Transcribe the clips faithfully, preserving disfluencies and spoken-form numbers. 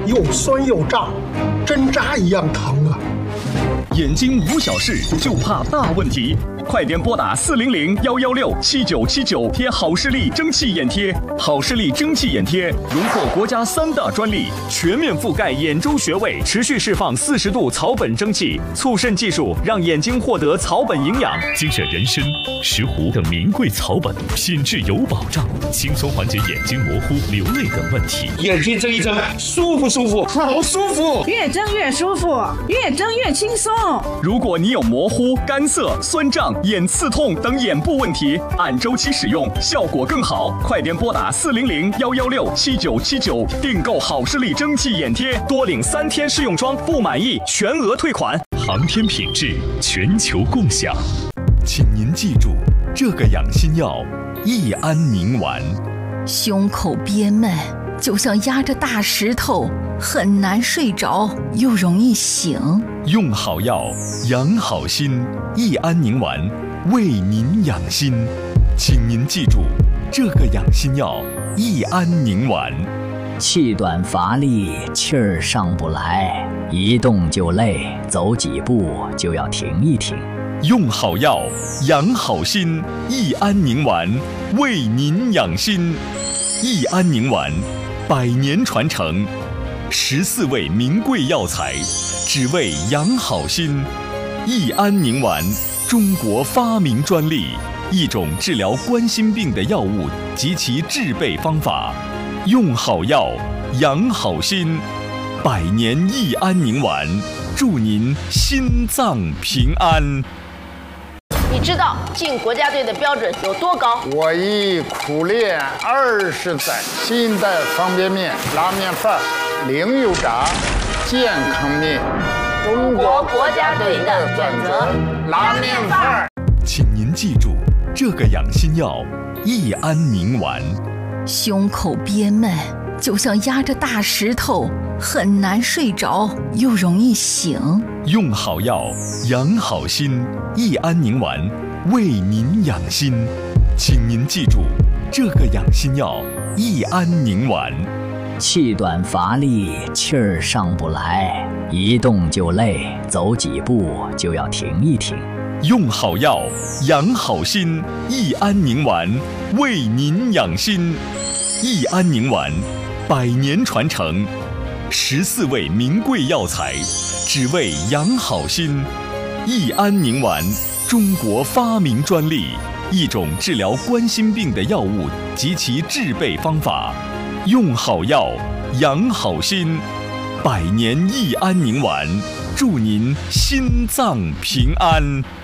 又酸又胀，针扎一样疼啊！ 眼睛无小事，就怕大问题。快点拨打四零零幺幺六七九七九贴好视力蒸汽眼贴。好视力蒸汽眼贴荣获国家三大专利，全面覆盖眼周穴位，持续释放四十度草本蒸汽，促渗技术让眼睛获得草本营养。 精选人参、石斛等名贵草本，品质有保障，轻松缓解眼睛模糊、流泪等问题。 眼睛睁一睁，舒服舒服，好舒服， 越睁越舒服，越睁越轻松。 如果你有模糊、干涩、酸胀、眼刺痛等眼部问题，按周期使用效果更好。快点拨打四零零幺幺六七九七九订购好视力蒸汽眼贴，多领三天试用装，不满意全额退款。 航天品质，全球共享。 请您记住这个养心药：益安宁丸。 胸口憋闷，就像压着大石头，很难睡着，又容易醒。 用好药，养好心。益安宁丸为您养心，请您记住这个养心药：益安宁丸。 气短乏力，气儿上不来，一动就累，走几步就要停一停。 用好药，养好心。益安宁丸为您养心。益安宁丸百年传承，十四味名贵药材，只为养好心。益安宁丸，中国发明专利，一种治疗冠心病的药物及其制备方法。用好药，养好心。百年益安宁丸，祝您心脏平安。 你知道进国家队的标准有多高？ 我已苦练二十载，新的方便面、拉面饭、零油炸、健康面。 中国国家队的选择，拉面饭。 请您记住这个养心药：益安宁丸。 胸口憋闷，就像压着大石头，很难睡着，又容易醒。 用好药，养好心。益安宁丸为您养心，请您记住这个养心药：益安宁丸。 气短乏力，气儿上不来，一动就累，走几步就要停一停。 用好药，养好心。益安宁丸为您养心。益安宁丸百年传承，十四味名贵药材，只为养好心。益安宁丸，中国发明专利，一种治疗冠心病的药物及其制备方法。用好药，养好心。百年益安宁丸，祝您心脏平安。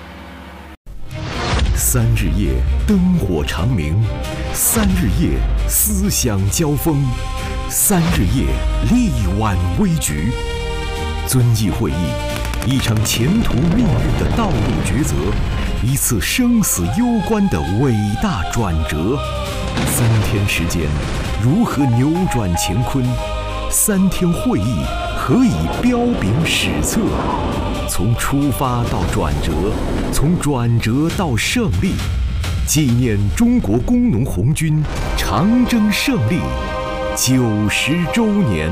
三日夜灯火长明，三日夜思想交锋，三日夜力挽危局。遵义会议，一场前途命运的道路抉择，一次生死攸关的伟大转折。三天时间，如何扭转乾坤？三天会议，何以彪炳史册？从出发到转折，从转折到胜利，纪念中国工农红军长征胜利九十周年。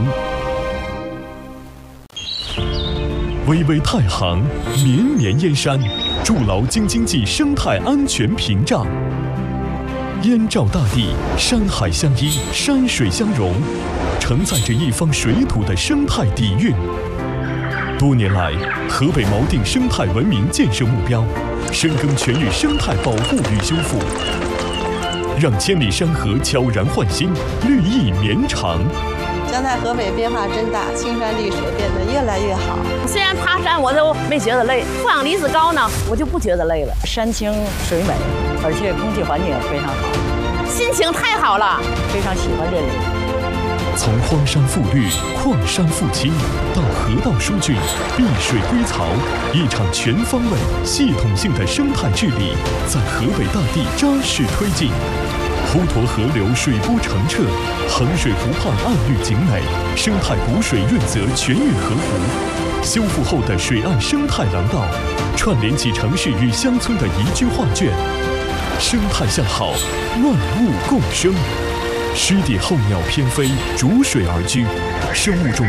巍巍太行，绵绵燕山，筑牢京津冀生态安全屏障。燕赵大地，山海相依，山水相融，承载着一方水土的生态底蕴。多年来，河北锚定生态文明建设目标，深耕全域生态保护与修复，让千里山河悄然焕新，绿意绵长。 将在河北变化真大，青山绿水变得越来越好。 虽然爬山我都没觉得累，负氧离子高呢，我就不觉得累了。 山清水美，而且空气环境也非常好， 心情太好了， 非常喜欢这里。 从荒山覆绿、矿山复青，到河道疏浚、碧水归槽，一场全方位、系统性的生态治理在河北大地扎实推进。滹沱河流水波澄澈，衡水湖畔岸绿景美，生态补水润泽全域河湖。修复后的水岸生态廊道，串联起城市与乡村的宜居画卷。生态向好，万物共生。湿地候鸟翩飞，逐水而居，生物种